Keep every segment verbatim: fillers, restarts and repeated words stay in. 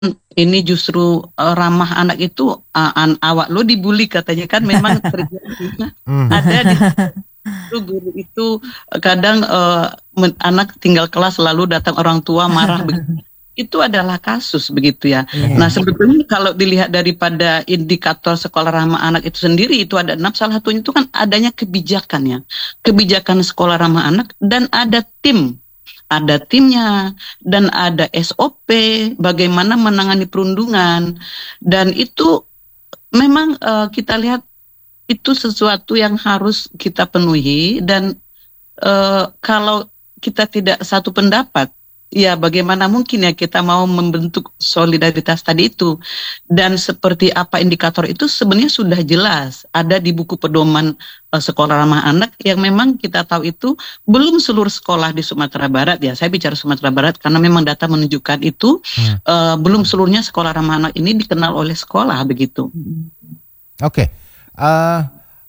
ini justru uh, ramah anak itu uh, an, awak lo dibully katanya kan memang terjadi. Ada di situ guru itu kadang uh, men, anak tinggal kelas lalu datang orang tua marah begitu. Itu adalah kasus begitu ya. Yeah. Nah sebetulnya kalau dilihat daripada indikator sekolah ramah anak itu sendiri itu ada enam, salah satunya itu kan adanya kebijakannya, kebijakan sekolah ramah anak dan ada tim, ada timnya dan ada S O P bagaimana menangani perundungan dan itu memang uh, kita lihat itu sesuatu yang harus kita penuhi dan uh, kalau kita tidak satu pendapat. Ya, bagaimana mungkin ya kita mau membentuk solidaritas tadi itu. Dan seperti apa indikator itu sebenarnya sudah jelas. Ada di buku pedoman uh, sekolah ramah anak yang memang kita tahu itu belum seluruh sekolah di Sumatera Barat ya. Saya bicara Sumatera Barat karena memang data menunjukkan itu hmm. uh, belum seluruhnya sekolah ramah anak ini dikenal oleh sekolah begitu. Oke. Okay. Uh...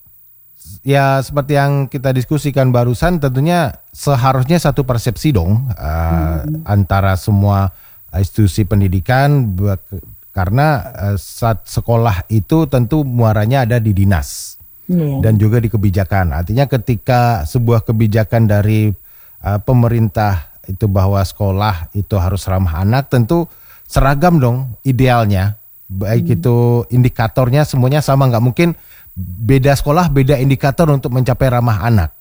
Ya seperti yang kita diskusikan barusan tentunya seharusnya satu persepsi dong uh, hmm. antara semua institusi pendidikan karena uh, saat sekolah itu tentu muaranya ada di dinas yeah. dan juga di kebijakan. Artinya ketika sebuah kebijakan dari uh, pemerintah itu bahwa sekolah itu harus ramah anak tentu seragam dong idealnya. Baik hmm. itu indikatornya semuanya sama, nggak mungkin beda sekolah, beda indikator untuk mencapai ramah anak.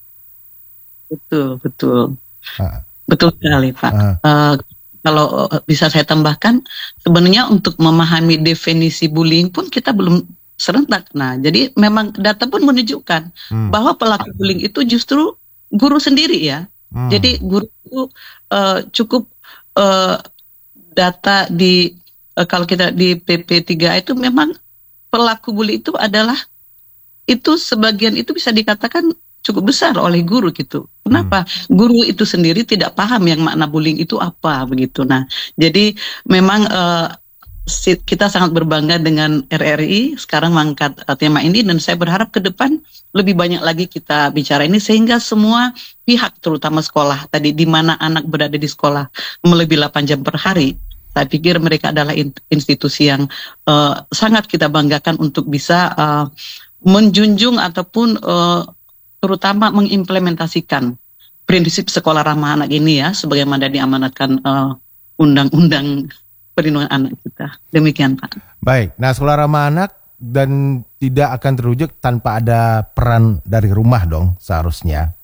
Betul, betul. Uh, betul sekali, Pak. Uh, uh, kalau bisa saya tambahkan, sebenarnya untuk memahami definisi bullying pun kita belum serentak. Nah, jadi memang data pun menunjukkan hmm. bahwa pelaku bullying itu justru guru sendiri ya. Hmm. Jadi guru itu uh, cukup uh, data di, uh, kalau kita di P P tiga A itu memang pelaku bully itu adalah itu sebagian itu bisa dikatakan cukup besar oleh guru gitu. Kenapa? Hmm. Guru itu sendiri tidak paham yang makna bullying itu apa begitu. Nah, jadi memang uh, kita sangat berbangga dengan R R I sekarang mengangkat uh, tema ini dan saya berharap ke depan lebih banyak lagi kita bicara ini sehingga semua pihak terutama sekolah tadi di mana anak berada di sekolah melebihi delapan jam per hari. Saya pikir mereka adalah institusi yang uh, sangat kita banggakan untuk bisa uh, menjunjung ataupun uh, terutama mengimplementasikan prinsip sekolah ramah anak ini ya, sebagaimana diamanatkan uh, undang-undang perlindungan anak kita. Demikian Pak. Baik, nah sekolah ramah anak dan tidak akan terwujud tanpa ada peran dari rumah dong seharusnya.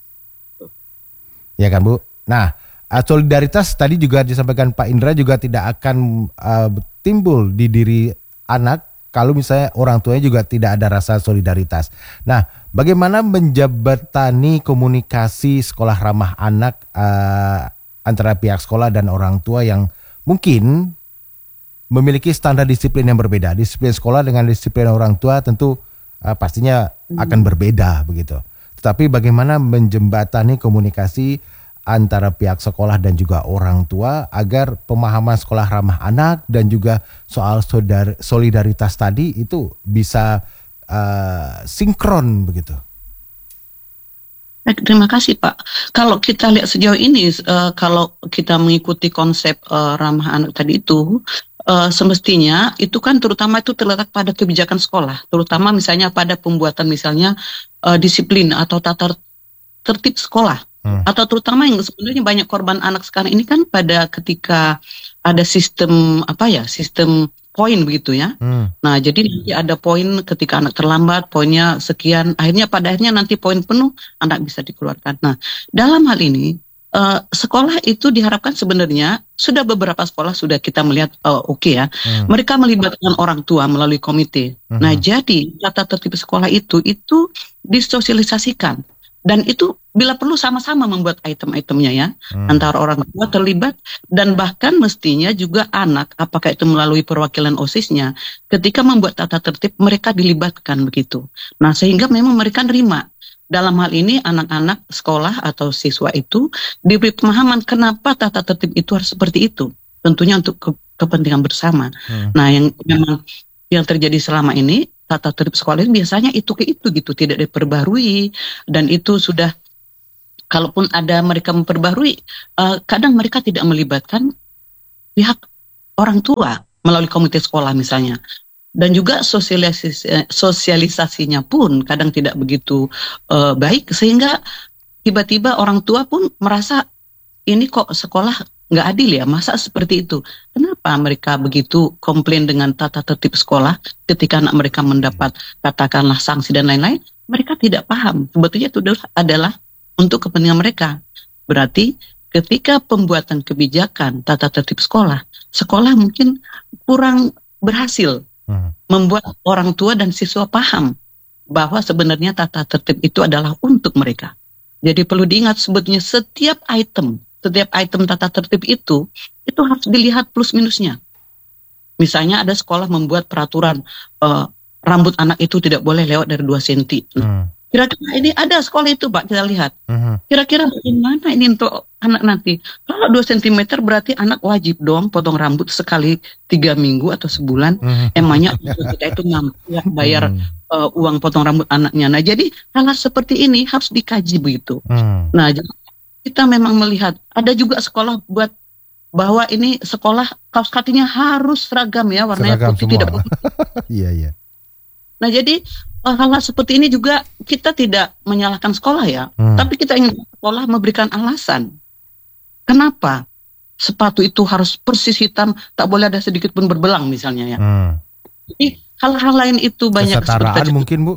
Ya kan Bu? Nah, solidaritas tadi juga disampaikan Pak Indra juga tidak akan uh, timbul di diri anak kalau misalnya orang tuanya juga tidak ada rasa solidaritas. Nah, bagaimana menjembatani komunikasi sekolah ramah anak uh, antara pihak sekolah dan orang tua yang mungkin memiliki standar disiplin yang berbeda. Disiplin sekolah dengan disiplin orang tua tentu uh, pastinya akan berbeda begitu. Tetapi bagaimana menjembatani komunikasi antara pihak sekolah dan juga orang tua agar pemahaman sekolah ramah anak dan juga soal solidaritas tadi itu bisa uh, sinkron begitu. Terima kasih Pak. Kalau kita lihat sejauh ini, uh, kalau kita mengikuti konsep uh, ramah anak tadi itu, uh, semestinya itu kan terutama itu terletak pada kebijakan sekolah, terutama misalnya pada pembuatan misalnya uh, disiplin atau tata tertib sekolah. Hmm. Atau terutama yang sebenarnya banyak korban anak sekarang ini kan pada ketika ada sistem apa ya sistem poin begitu ya. Hmm. Nah jadi nanti ada poin ketika anak terlambat poinnya sekian, akhirnya pada akhirnya nanti poin penuh anak bisa dikeluarkan. Nah dalam hal ini uh, sekolah itu diharapkan sebenarnya sudah beberapa sekolah sudah kita melihat uh, oke okay ya. Hmm. Mereka melibatkan orang tua melalui komite. Hmm. Nah jadi tata tertib sekolah itu itu disosialisasikan. Dan itu bila perlu sama-sama membuat item-itemnya ya, hmm. antara orang tua terlibat dan bahkan mestinya juga anak, apakah itu melalui perwakilan OSIS-nya, ketika membuat tata tertib mereka dilibatkan begitu. Nah sehingga memang mereka nerima. Dalam hal ini anak-anak sekolah atau siswa itu diberi pemahaman kenapa tata tertib itu harus seperti itu. Tentunya untuk ke- kepentingan bersama. Hmm. Nah yang memang yang terjadi selama ini, tata tertib sekolah biasanya itu ke itu gitu, tidak diperbarui dan itu sudah kalaupun ada mereka memperbarui, uh, kadang mereka tidak melibatkan pihak orang tua melalui komite sekolah misalnya. Dan juga sosialisasi, sosialisasinya pun kadang tidak begitu uh, baik, sehingga tiba-tiba orang tua pun merasa ini kok sekolah nggak adil ya, masa seperti itu. Kenapa mereka begitu komplain dengan tata tertib sekolah ketika anak mereka mendapat katakanlah sanksi dan lain-lain? Mereka tidak paham. Sebetulnya itu adalah untuk kepentingan mereka. Berarti ketika pembuatan kebijakan tata tertib sekolah, sekolah mungkin kurang berhasil Hmm. membuat orang tua dan siswa paham bahwa sebenarnya tata tertib itu adalah untuk mereka. Jadi perlu diingat sebetulnya setiap item, setiap item tata tertib itu, itu harus dilihat plus minusnya. Misalnya ada sekolah membuat peraturan uh, rambut anak itu tidak boleh lewat dari dua sentimeter. Hmm. Kira-kira ini ada sekolah itu Pak, kita lihat. Hmm. Kira-kira bagaimana ini untuk anak nanti? Kalau dua sentimeter berarti anak wajib dong potong rambut sekali tiga minggu atau sebulan. Hmm. Emangnya kita itu mampu ya bayar hmm. uh, uang potong rambut anaknya. Nah jadi hal seperti ini harus dikaji begitu. Hmm. Nah jadi kita memang melihat ada juga sekolah buat bahwa ini sekolah kaos kakinya harus seragam ya, warnanya seragam putih semua. Tidak putih. Iya iya. Nah jadi hal-hal seperti ini juga kita tidak menyalahkan sekolah ya, hmm. tapi kita ingin sekolah memberikan alasan. Kenapa sepatu itu harus persis hitam, tak boleh ada sedikit pun berbelang misalnya ya. Hmm. Jadi hal-hal lain itu banyak seperti mungkin Bu.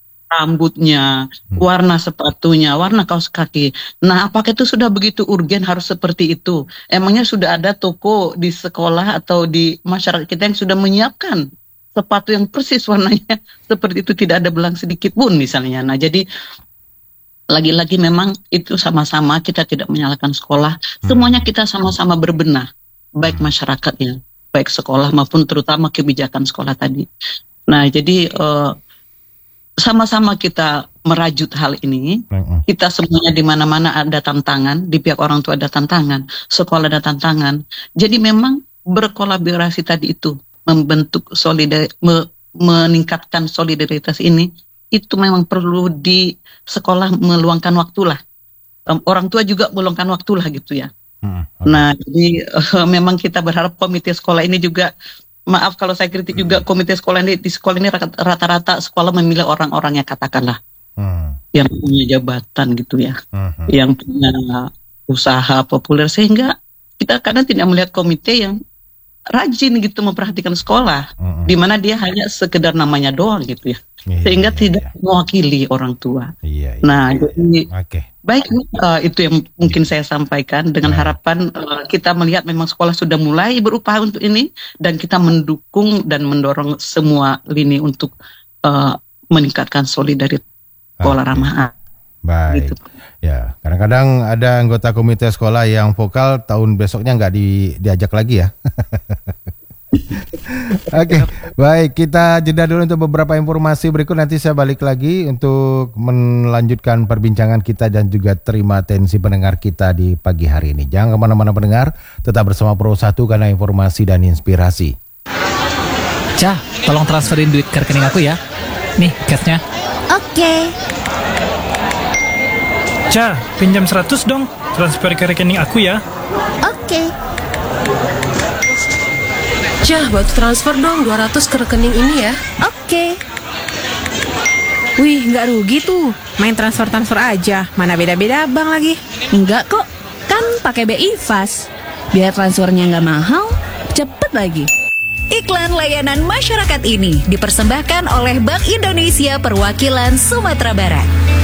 Rambutnya, hmm. warna sepatunya, warna kaos kaki. Nah apakah itu sudah begitu urgen harus seperti itu? Emangnya sudah ada toko di sekolah atau di masyarakat kita yang sudah menyiapkan sepatu yang persis warnanya seperti itu, tidak ada belang sedikit pun misalnya. Nah jadi lagi-lagi memang itu sama-sama kita tidak menyalahkan sekolah, semuanya kita sama-sama berbenah, baik masyarakatnya, baik sekolah maupun terutama kebijakan sekolah tadi. Nah jadi uh, sama-sama kita merajut hal ini, kita semuanya di mana-mana ada tantangan, di pihak orang tua ada tantangan, sekolah ada tantangan. Jadi memang berkolaborasi tadi itu, membentuk solidaritas, me, meningkatkan solidaritas ini, itu memang perlu di sekolah meluangkan waktu lah. Um, orang tua juga meluangkan waktu lah gitu ya. Hmm, okay. Nah jadi uh, memang kita berharap komite sekolah ini juga, maaf kalau saya kritik hmm. juga komite sekolah ini, di sekolah ini rata-rata sekolah memilih orang-orang yang katakanlah hmm. yang punya jabatan gitu ya, hmm. yang punya usaha populer, sehingga kita kadang tidak melihat komite yang rajin gitu memperhatikan sekolah, mm-hmm. di mana dia hanya sekedar namanya doang gitu ya, iya, sehingga iya, tidak iya. mewakili orang tua. Iya, iya, nah, iya, jadi okay. baik uh, itu yang mungkin saya sampaikan dengan nah. harapan uh, kita melihat memang sekolah sudah mulai berupaya untuk ini, dan kita mendukung dan mendorong semua lini untuk uh, meningkatkan solidaritas sekolah okay. ramah anak. Baik. Gitu. Ya, kadang-kadang ada anggota komite sekolah yang vokal, tahun besoknya nggak di, diajak lagi ya. Oke, okay, baik, kita jeda dulu untuk beberapa informasi berikut, nanti saya balik lagi untuk melanjutkan perbincangan kita dan juga terima atensi pendengar kita di pagi hari ini. Jangan kemana-mana pendengar, tetap bersama Pro satu karena informasi dan inspirasi. Cah, tolong transferin duit ke rekening aku ya. Nih, cashnya. Oke. Okay. Cah, pinjam seratus dong, transfer ke rekening aku ya. Oke. Okay. Cah, bantu transfer dong dua ratus ke rekening ini ya. Oke. Okay. Wih, nggak rugi tuh, main transfer-transfer aja, mana beda-beda bank lagi. Enggak kok, kan pakai B I F A S. Biar transfernya nggak mahal, cepet lagi. Iklan layanan masyarakat ini dipersembahkan oleh Bank Indonesia Perwakilan Sumatera Barat.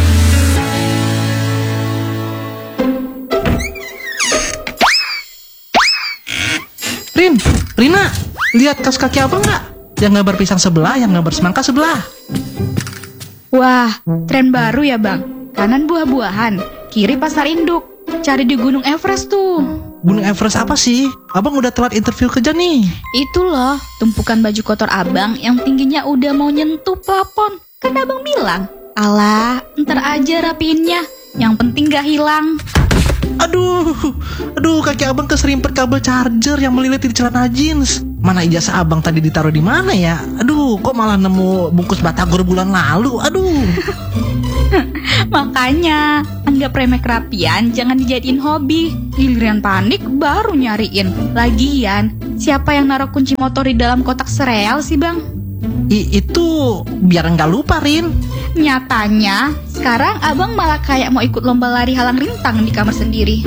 Rin, Rina, lihat kaos kaki abang nggak? Yang gambar pisang sebelah, yang gambar semangka sebelah. Wah, tren baru ya bang. Kanan buah-buahan, kiri pasar induk. Cari di Gunung Everest tuh. Gunung Everest apa sih? Abang udah telat interview kerja nih. Itu loh, tumpukan baju kotor abang yang tingginya udah mau nyentuh plafon. Kan abang bilang, alah, ntar aja rapiinnya. Yang penting gak hilang. Aduh, aduh kaki abang keserimpet kabel charger yang melilit di celana jeans. Mana ijazah abang tadi ditaruh di mana ya? Aduh, kok malah nemu bungkus batagor bulan lalu? Aduh. Makanya, anggap remeh kerapian jangan dijadiin hobi. Giliran panik baru nyariin. Lagian, siapa yang naruh kunci motor di dalam kotak sereal sih bang? I, itu biar nggak lupa, Rin. Nyatanya, sekarang abang malah kayak mau ikut lomba lari halang rintang di kamar sendiri.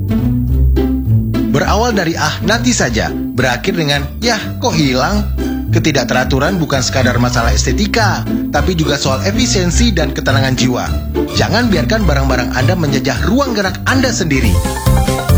Berawal dari ah nanti saja, berakhir dengan yah kok hilang. Ketidakteraturan bukan sekadar masalah estetika, tapi juga soal efisiensi dan ketenangan jiwa. Jangan biarkan barang-barang Anda menjajah ruang gerak Anda sendiri.